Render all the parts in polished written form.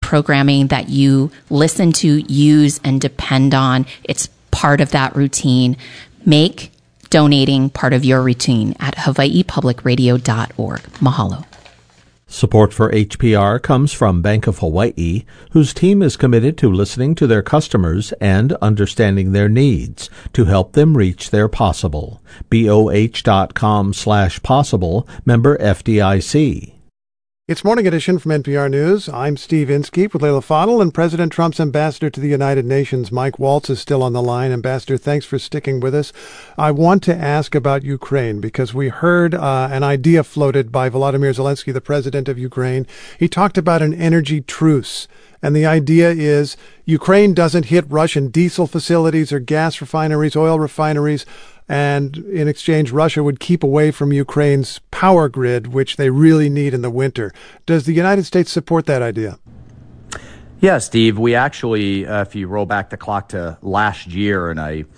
programming that you listen to, use, and depend on. It's part of that routine. Make donating part of your routine at hawaiipublicradio.org. Mahalo. Support for HPR comes from Bank of Hawaii, whose team is committed to listening to their customers and understanding their needs to help them reach their possible. BOH.com/possible, member FDIC. It's Morning Edition from NPR News. I'm Steve Inskeep with Leila Fadel, and President Trump's ambassador to the United Nations, Mike Waltz, is still on the line. Ambassador, thanks for sticking with us. I want to ask about Ukraine because we heard an idea floated by Volodymyr Zelensky, the president of Ukraine. He talked about an energy truce. And the idea is Ukraine doesn't hit Russian diesel facilities or gas refineries, oil refineries, and in exchange, Russia would keep away from Ukraine's power grid, which they really need in the winter. Does the United States support that idea? Yeah, Steve. We actually, if you roll back the clock to last year, and I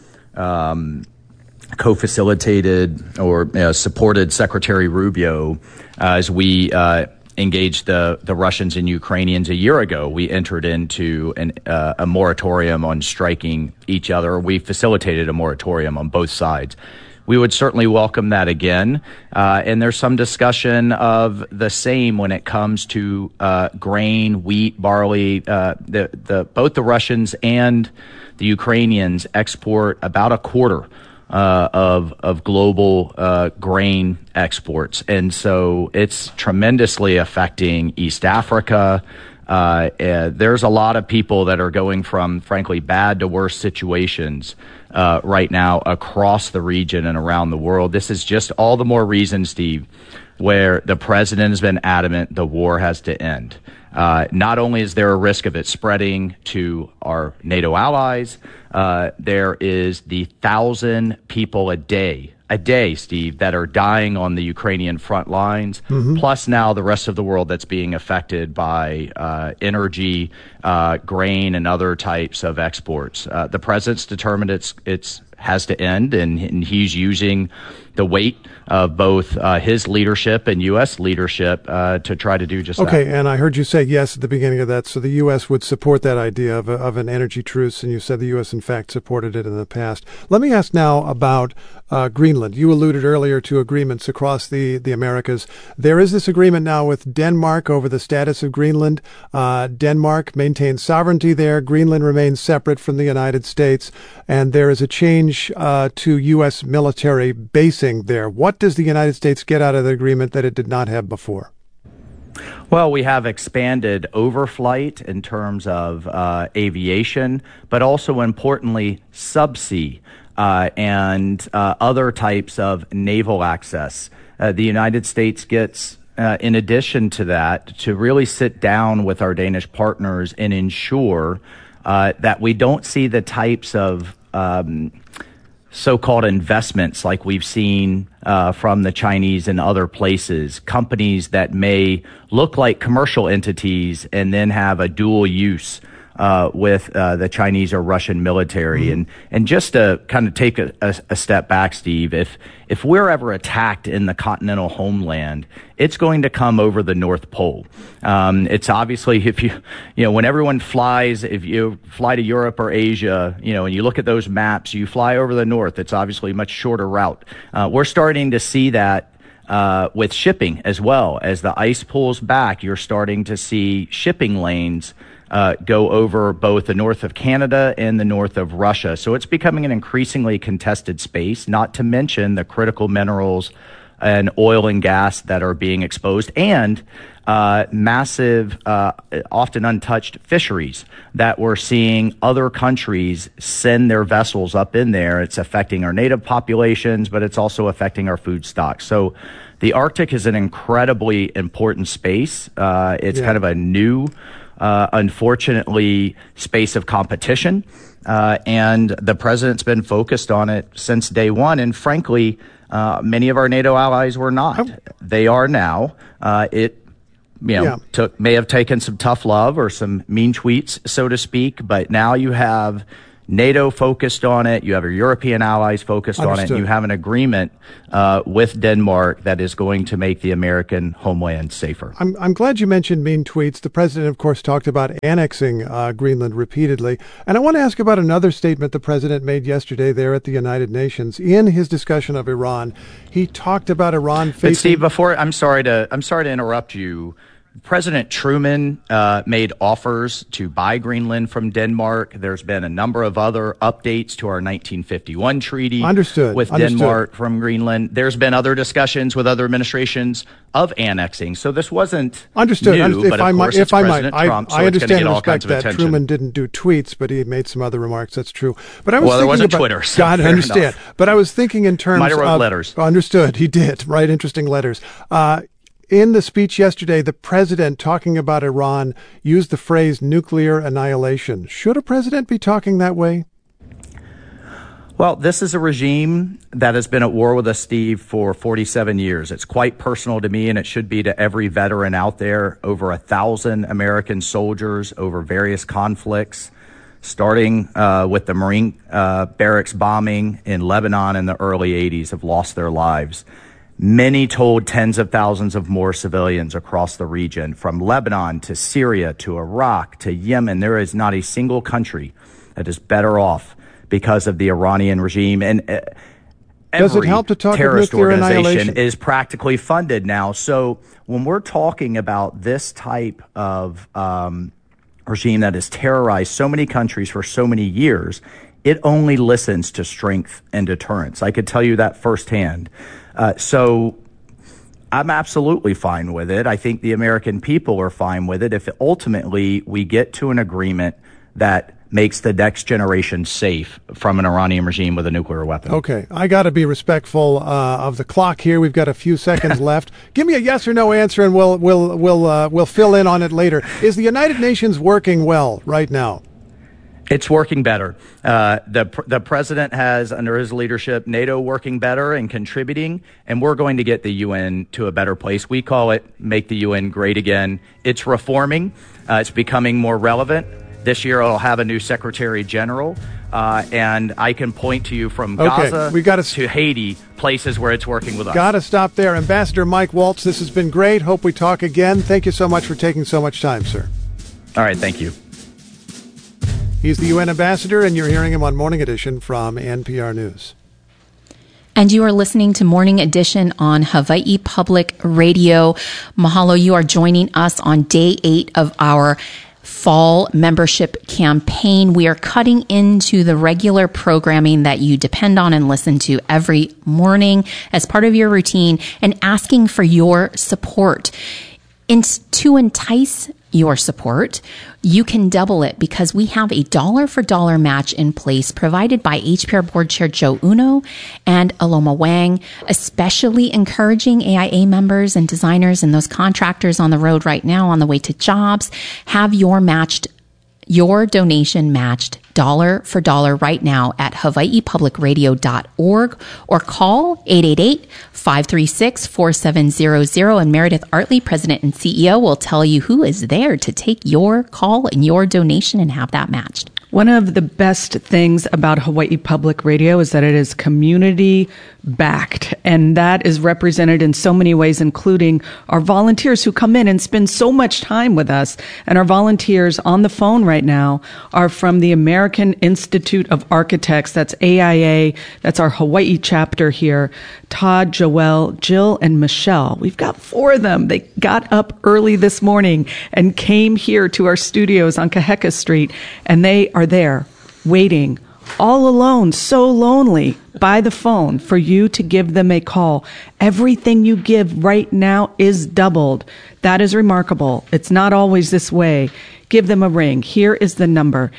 co-facilitated or supported Secretary Rubio as we engaged the Russians and Ukrainians a year ago. We entered into a moratorium on striking each other. We facilitated a moratorium on both sides. We would certainly welcome that again. And there's some discussion of the same when it comes to grain, wheat, barley. Both the Russians and the Ukrainians export about a quarter of global grain exports. And so it's tremendously affecting East Africa. There's a lot of people that are going from, frankly, bad to worse situations right now across the region and around the world. This is just all the more reason, Steve, where the president has been adamant the war has to end. Not only is there a risk of it spreading to our NATO allies, there is the 1,000 people a day, Steve, that are dying on the Ukrainian front lines, plus now the rest of the world that's being affected by energy, grain, and other types of exports. The president's determined it's has to end, and he's using the weight of both his leadership and U.S. leadership to try to do just that. Okay, and I heard you say yes at the beginning of that, so the U.S. would support that idea of an energy truce, and you said the U.S. in fact supported it in the past. Let me ask now about Greenland. You alluded earlier to agreements across the Americas. There is this agreement now with Denmark over the status of Greenland. Denmark maintains sovereignty there. Greenland remains separate from the United States, and there is a change to U.S. military basing there. What does the United States get out of the agreement that it did not have before? Well, we have expanded overflight in terms of aviation, but also importantly, subsea and other types of naval access. The United States gets, in addition to that, to really sit down with our Danish partners and ensure that we don't see the types of so-called investments like we've seen from the Chinese and other places, companies that may look like commercial entities and then have a dual use with the Chinese or Russian military. And just to kind of take a step back, Steve, if we're ever attacked in the continental homeland, it's going to come over the North Pole. It's obviously, if when everyone flies, if you fly to Europe or Asia, and you look at those maps, you fly over the north, it's obviously a much shorter route. We're starting to see that with shipping as well. As the ice pulls back, you're starting to see shipping lanes go over both the north of Canada and the north of Russia. So it's becoming an increasingly contested space, not to mention the critical minerals and oil and gas that are being exposed, and massive, often untouched fisheries that we're seeing other countries send their vessels up in there. It's affecting our native populations, but it's also affecting our food stocks. So the Arctic is an incredibly important space. It's kind of a new, unfortunately, space of competition. And the president's been focused on it since day one. And frankly, many of our NATO allies were not. They are now. It may have taken some tough love or some mean tweets, so to speak, but now you have NATO focused on it. You have your European allies focused on it. And you have an agreement with Denmark that is going to make the American homeland safer. I'm glad you mentioned mean tweets. The president, of course, talked about annexing Greenland repeatedly. And I want to ask about another statement the president made yesterday there at the United Nations. In his discussion of Iran, he talked about Iran facing... But Steve, I'm sorry to interrupt you. President Truman made offers to buy Greenland from Denmark. There's been a number of other updates to our 1951 treaty with Denmark from Greenland. There's been other discussions with other administrations of annexing. So this wasn't new, but of course it's President Trump, so it's going to get all kinds of attention. Truman didn't do tweets, but he made some other remarks. That's true. But there wasn't Twitter. So God, I understand. Enough. But I was thinking in terms Might have wrote of... letters. Understood. He did. Right. Interesting letters. In the speech yesterday, the president, talking about Iran, used the phrase nuclear annihilation. Should a president be talking that way? Well, this is a regime that has been at war with us, Steve, for 47 years. It's quite personal to me, and it should be to every veteran out there. Over 1,000 American soldiers over various conflicts, starting with the Marine barracks bombing in Lebanon in the early 80s, have lost their lives. Many told tens of thousands of more civilians across the region, from Lebanon to Syria to Iraq to Yemen. There is not a single country that is better off because of the Iranian regime. And does it help to talk terrorist nuclear organization annihilation? Is practically funded now. So when we're talking about this type of regime that has terrorized so many countries for so many years, it only listens to strength and deterrence. I could tell you that firsthand. So I'm absolutely fine with it. I think the American people are fine with it if ultimately we get to an agreement that makes the next generation safe from an Iranian regime with a nuclear weapon. Okay, I got to be respectful of the clock here. We've got a few seconds left. Give me a yes or no answer, and we'll fill in on it later. Is the United Nations working well right now? It's working better. The president has, under his leadership, NATO working better and contributing, and we're going to get the UN to a better place. We call it Make the UN Great Again. It's reforming. It's becoming more relevant. This year it'll have a new Secretary General, and I can point to you from Gaza to Haiti, places where it's working with us. Got to stop there. Ambassador Mike Waltz, this has been great. Hope we talk again. Thank you so much for taking so much time, sir. All right, thank you. He's the UN ambassador, and you're hearing him on Morning Edition from NPR News. And you are listening to Morning Edition on Hawaii Public Radio. Mahalo, you are joining us on day 8 of our fall membership campaign. We are cutting into the regular programming that you depend on and listen to every morning as part of your routine and asking for your support. To entice your support, you can double it because we have a dollar-for-dollar match in place provided by HPR Board Chair Joe Uno and Aloma Wang, especially encouraging AIA members and designers and those contractors on the road right now on the way to jobs. Have your donation matched dollar for dollar right now at hawaiipublicradio.org or call 888-536-4700 and Meredith Artley, President and CEO, will tell you who is there to take your call and your donation and have that matched. One of the best things about Hawaii Public Radio is that it is community backed, and that is represented in so many ways, including our volunteers who come in and spend so much time with us. And our volunteers on the phone right now are from the American Institute of Architects. That's AIA. That's our Hawaii chapter here. Todd, Joelle, Jill, and Michelle. We've got 4 of them. They got up early this morning and came here to our studios on Kaheka Street, and they are there waiting all alone, so lonely, by the phone for you to give them a call. Everything you give right now is doubled. That is remarkable. It's not always this way. Give them a ring. Here is the number,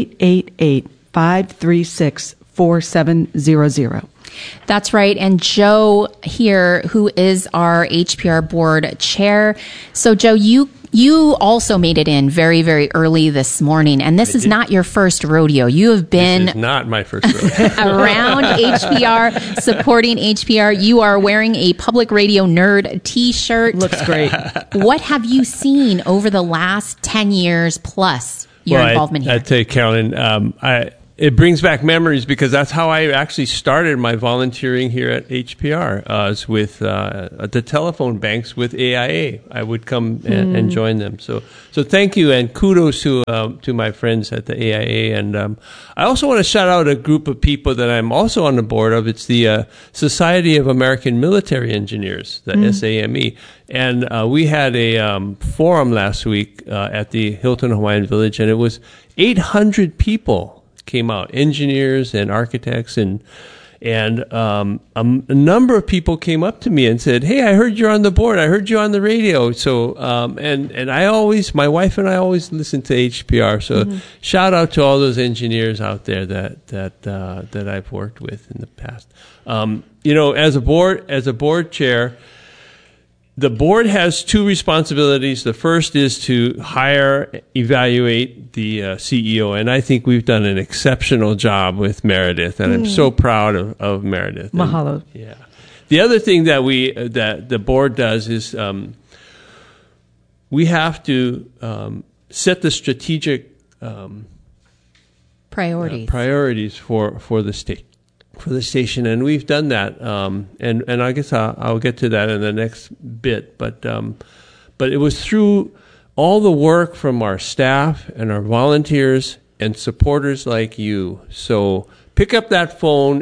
888-536-4700. That's right. And Joe here, who is our HPR board chair. So Joe, you also made it in very, very early this morning, and this is not your first rodeo. You have been this is not my first rodeo. around HPR, supporting HPR. You are wearing a Public Radio Nerd T-shirt. Looks great. What have you seen over the last 10 years plus your involvement here? I'd say, Carolyn, it brings back memories because that's how I actually started my volunteering here at HPR. Was with the telephone banks with AIA. I would come and join them. So thank you and kudos to my friends at the AIA. And I also want to shout out a group of people that I'm also on the board of. It's the Society of American Military Engineers, the SAME. And we had a forum last week at the Hilton Hawaiian Village, and it was 800 people came out, engineers and architects, and a number of people came up to me and said, "Hey, I heard you're on the board. I heard you on the radio." So and my wife and I always listen to HPR. So shout out to all those engineers out there that I've worked with in the past. As a board chair, the board has two responsibilities. The first is to evaluate the CEO, and I think we've done an exceptional job with Meredith, and I'm so proud of Meredith. Mahalo. Yeah. The other thing that the board does is we have to set the strategic priorities for the state. For the station, and we've done that, and I guess I'll get to that in the next bit. But it was through all the work from our staff and our volunteers and supporters like you. So pick up that phone,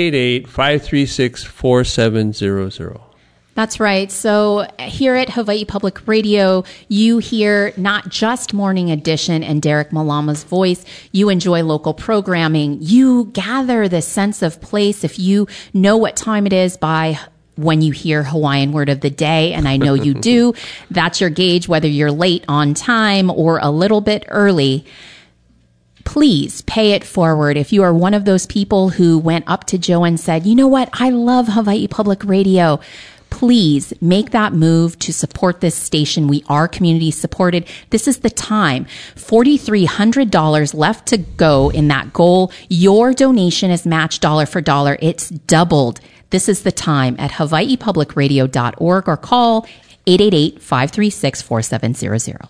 888-536-4700. That's right. So here at Hawaii Public Radio, you hear not just Morning Edition and Derek Malama's voice. You enjoy local programming. You gather this sense of place. If you know what time it is by when you hear Hawaiian Word of the Day, and I know you do, that's your gauge, whether you're late on time or a little bit early. Please pay it forward. If you are one of those people who went up to Joe and said, "You know what? I love Hawaii Public Radio," please make that move to support this station. We are community supported. This is the time. $4,300 left to go in that goal. Your donation is matched dollar for dollar. It's doubled. This is the time at hawaiipublicradio.org or call 888-536-4700.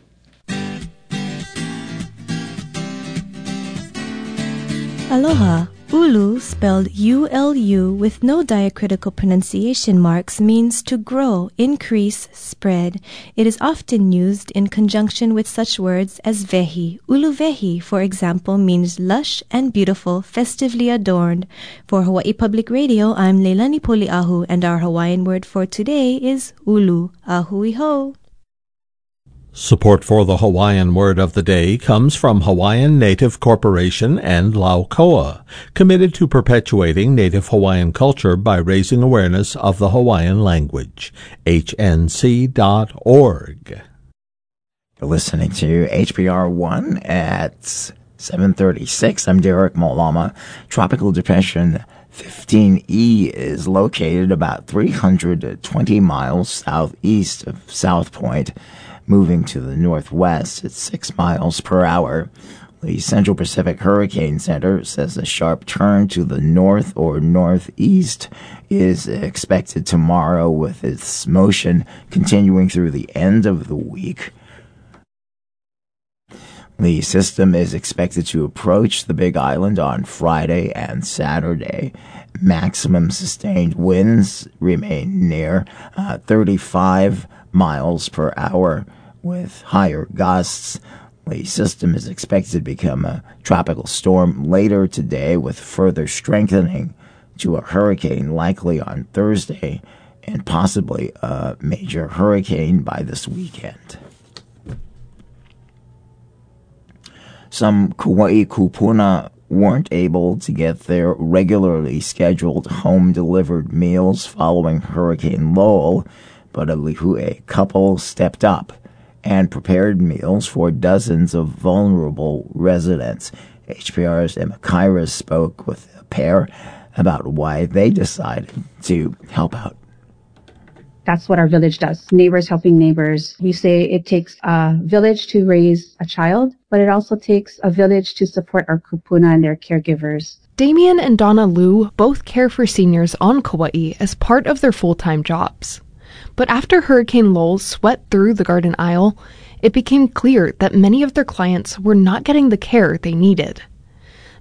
Aloha. Ulu, spelled U-L-U with no diacritical pronunciation marks, means to grow, increase, spread. It is often used in conjunction with such words as vehi. Uluvehi, for example, means lush and beautiful, festively adorned. For Hawaii Public Radio, I'm Leilani Poliahu, and our Hawaiian word for today is ulu. Ahui ho. Support for the Hawaiian Word of the Day comes from Hawaiian Native Corporation and Laukoa, committed to perpetuating Native Hawaiian culture by raising awareness of the Hawaiian language. HNC.org. You're listening to HPR 1 at 7:36. I'm Derek Malama. Tropical Depression 15E is located about 320 miles southeast of South Point, moving to the northwest at 6 miles per hour. The Central Pacific Hurricane Center says a sharp turn to the north or northeast is expected tomorrow, with its motion continuing through the end of the week. The system is expected to approach the Big Island on Friday and Saturday. Maximum sustained winds remain near 35 miles per hour, with higher gusts. The system is expected to become a tropical storm later today, with further strengthening to a hurricane likely on Thursday, and possibly a major hurricane by this weekend. Some Kauai kupuna weren't able to get their regularly scheduled home-delivered meals following Hurricane Lowell, but a Lihue couple stepped up and prepared meals for dozens of vulnerable residents. HPR's Emma Kyra spoke with a pair about why they decided to help out. That's what our village does. Neighbors helping neighbors. We say it takes a village to raise a child, but it also takes a village to support our kupuna and their caregivers. Damien and Donna Liu both care for seniors on Kauai as part of their full-time jobs. But after Hurricane Lowell swept through the Garden Isle, it became clear that many of their clients were not getting the care they needed.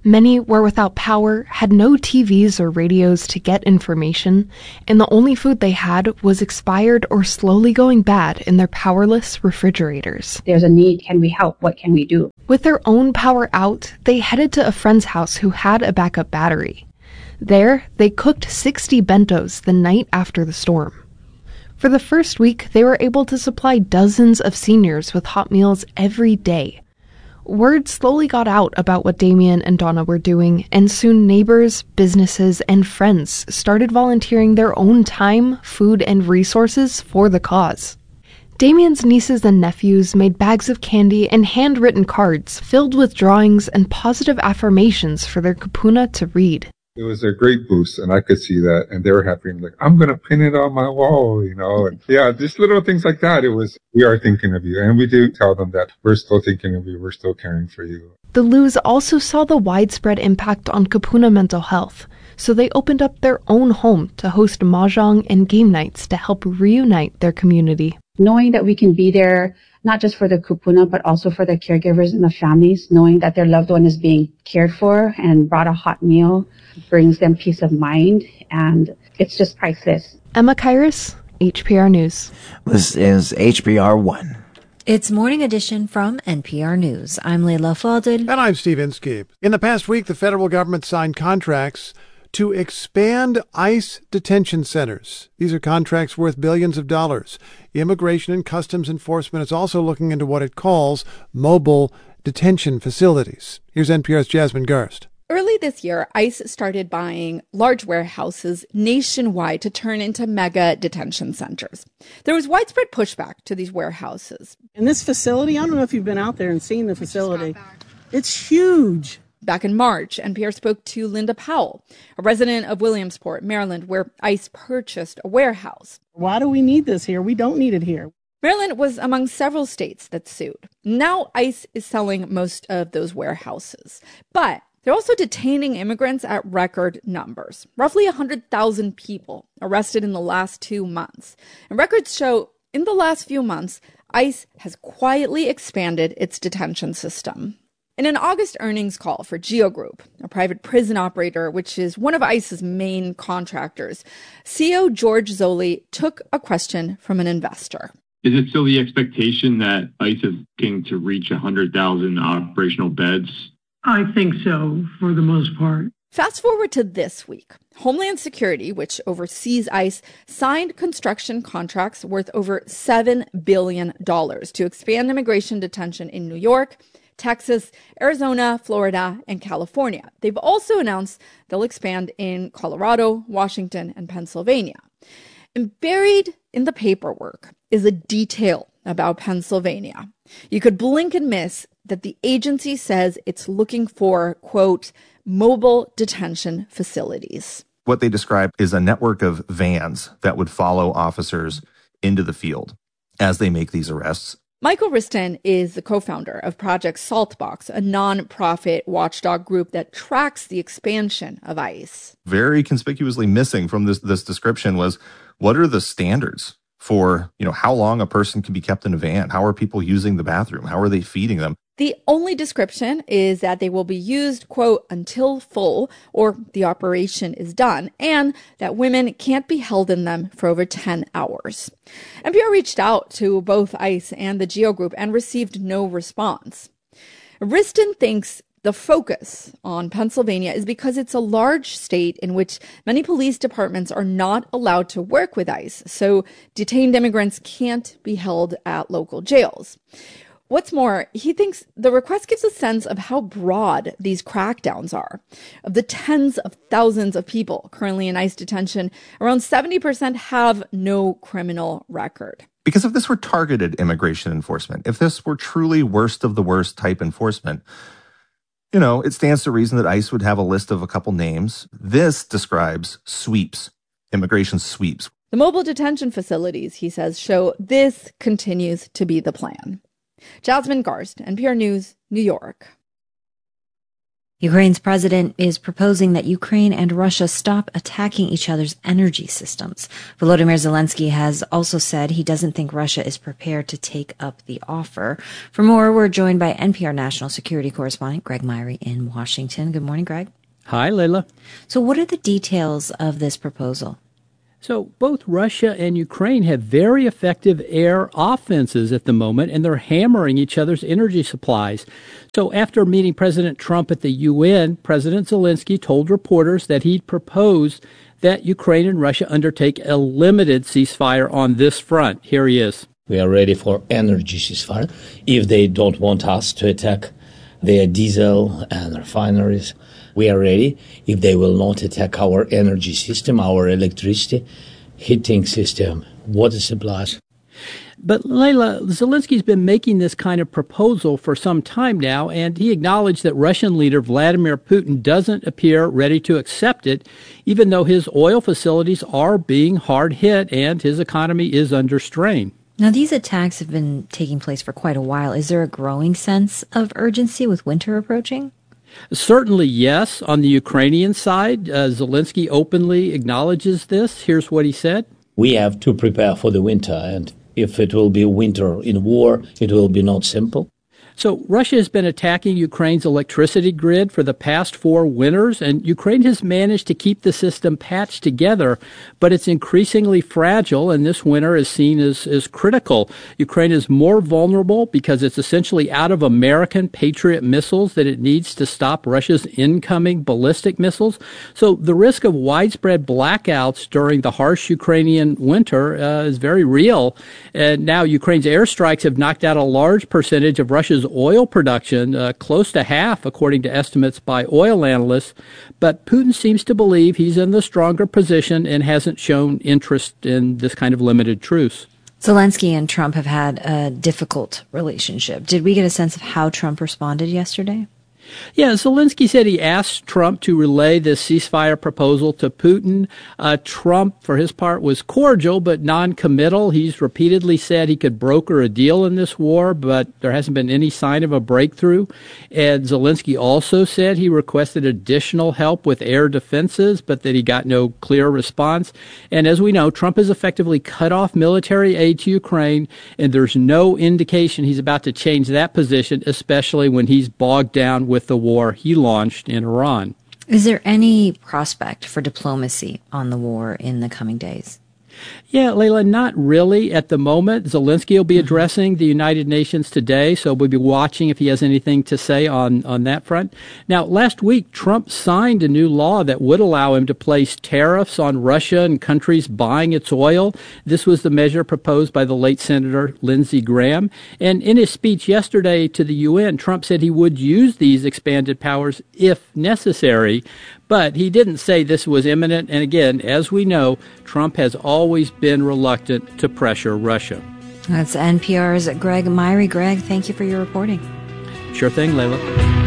Many were without power, had no TVs or radios to get information, and the only food they had was expired or slowly going bad in their powerless refrigerators. There's a need. Can we help? What can we do? With their own power out, they headed to a friend's house who had a backup battery. There, they cooked 60 bentos the night after the storm. For the first week, they were able to supply dozens of seniors with hot meals every day. Word slowly got out about what Damien and Donna were doing, and soon neighbors, businesses, and friends started volunteering their own time, food, and resources for the cause. Damien's nieces and nephews made bags of candy and handwritten cards filled with drawings and positive affirmations for their kupuna to read. It was a great boost, and I could see that, and they were happy. I'm like, I'm going to pin it on my wall, and yeah, just little things like that. It was, we are thinking of you, and we do tell them that we're still thinking of you, we're still caring for you. The Lus also saw the widespread impact on kupuna mental health, so they opened up their own home to host mahjong and game nights to help reunite their community. Knowing that we can be there, not just for the kupuna, but also for the caregivers and the families, knowing that their loved one is being cared for and brought a hot meal brings them peace of mind, and it's just priceless. Emma Kairos, HPR News. This is HPR 1. It's Morning Edition from NPR News. I'm Leila Fadel. And I'm Steve Inskeep. In the past week, the federal government signed contracts to expand ICE detention centers. These are contracts worth billions of dollars. Immigration and Customs Enforcement is also looking into what it calls mobile detention facilities. Here's NPR's Jasmine Garst. Early this year, ICE started buying large warehouses nationwide to turn into mega detention centers. There was widespread pushback to these warehouses. And this facility, I don't know if you've been out there and seen the facility. It's huge. Back in March, NPR spoke to Linda Powell, a resident of Williamsport, Maryland, where ICE purchased a warehouse. Why do we need this here? We don't need it here. Maryland was among several states that sued. Now ICE is selling most of those warehouses. But they're also detaining immigrants at record numbers. Roughly 100,000 people arrested in the last 2 months. And records show in the last few months, ICE has quietly expanded its detention system. In an August earnings call for GEO Group, a private prison operator, which is one of ICE's main contractors, CEO George Zoli took a question from an investor. Is it still the expectation that ICE is looking to reach 100,000 operational beds? I think so, for the most part. Fast forward to this week. Homeland Security, which oversees ICE, signed construction contracts worth over $7 billion to expand immigration detention in New York, Texas, Arizona, Florida, and California. They've also announced they'll expand in Colorado, Washington, and Pennsylvania. And buried in the paperwork is a detail about Pennsylvania. You could blink and miss that the agency says it's looking for, quote, mobile detention facilities. What they describe is a network of vans that would follow officers into the field as they make these arrests. Michael Riston is the co-founder of Project Saltbox, a nonprofit watchdog group that tracks the expansion of ICE. Very conspicuously missing from this description was, what are the standards for, how long a person can be kept in a van? How are people using the bathroom? How are they feeding them? The only description is that they will be used, quote, until full, or the operation is done, and that women can't be held in them for over 10 hours. NPR reached out to both ICE and the GEO Group and received no response. Riston thinks the focus on Pennsylvania is because it's a large state in which many police departments are not allowed to work with ICE, so detained immigrants can't be held at local jails. What's more, he thinks the request gives a sense of how broad these crackdowns are. Of the tens of thousands of people currently in ICE detention, around 70% have no criminal record. Because if this were targeted immigration enforcement, if this were truly worst of the worst type enforcement, it stands to reason that ICE would have a list of a couple names. This describes sweeps, immigration sweeps. The mobile detention facilities, he says, show this continues to be the plan. Jasmine Garst, NPR News, New York. Ukraine's president is proposing that Ukraine and Russia stop attacking each other's energy systems. Volodymyr Zelensky has also said he doesn't think Russia is prepared to take up the offer. For more, we're joined by NPR national security correspondent Greg Myrie in Washington. Good morning, Greg. Hi, Layla. So what are the details of this proposal? So both Russia and Ukraine have very effective air offenses at the moment, and they're hammering each other's energy supplies. So after meeting President Trump at the UN, President Zelensky told reporters that he'd proposed that Ukraine and Russia undertake a limited ceasefire on this front. Here he is. We are ready for energy ceasefire if they don't want us to attack their diesel and refineries. We are ready if they will not attack our energy system, our electricity, heating system, water supplies. But Layla, Zelensky's been making this kind of proposal for some time now, and he acknowledged that Russian leader Vladimir Putin doesn't appear ready to accept it, even though his oil facilities are being hard hit and his economy is under strain. Now, these attacks have been taking place for quite a while. Is there a growing sense of urgency with winter approaching? Certainly, yes. On the Ukrainian side, Zelensky openly acknowledges this. Here's what he said. We have to prepare for the winter, and if it will be winter in war, it will be not simple. So Russia has been attacking Ukraine's electricity grid for the past 4 winters, and Ukraine has managed to keep the system patched together, but it's increasingly fragile, and this winter is seen as critical. Ukraine is more vulnerable because it's essentially out of American Patriot missiles that it needs to stop Russia's incoming ballistic missiles. So the risk of widespread blackouts during the harsh Ukrainian winter is very real. And now Ukraine's airstrikes have knocked out a large percentage of Russia's oil production, close to half, according to estimates by oil analysts. But Putin seems to believe he's in the stronger position and hasn't shown interest in this kind of limited truce. Zelensky and Trump have had a difficult relationship. Did we get a sense of how Trump responded yesterday? Yeah, Zelensky said he asked Trump to relay this ceasefire proposal to Putin. Trump, for his part, was cordial but non-committal. He's repeatedly said he could broker a deal in this war, but there hasn't been any sign of a breakthrough. And Zelensky also said he requested additional help with air defenses, but that he got no clear response. And as we know, Trump has effectively cut off military aid to Ukraine, and there's no indication he's about to change that position, especially when he's bogged down with the war he launched in Iran. Is there any prospect for diplomacy on the war in the coming days? Yeah, Layla, not really at the moment. Zelensky will be addressing the United Nations today, so we'll be watching if he has anything to say on that front. Now, last week, Trump signed a new law that would allow him to place tariffs on Russia and countries buying its oil. This was the measure proposed by the late Senator Lindsey Graham. And in his speech yesterday to the UN, Trump said he would use these expanded powers if necessary. But he didn't say this was imminent. And again, as we know, Trump has always been reluctant to pressure Russia. That's NPR's Greg Myrie. Greg, thank you for your reporting. Sure thing, Layla.